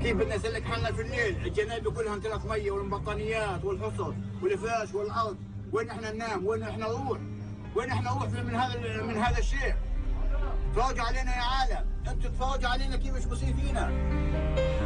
كيف بدنا نسلك حالنا في الليل؟ الجنابي كلها امتلت ميه والبطانيات والحصص والفراش والارض، وين احنا ننام؟ وين احنا نروح؟ وين احنا نروح من هذا الشيء؟ تفرجوا علينا يا عالم، انتم تفرجوا علينا كيف ايش بصير فينا.